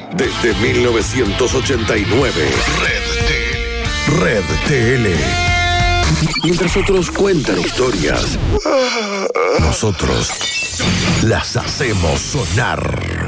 desde 1989. Red TL. Mientras otros cuentan historias, nosotros las hacemos sonar.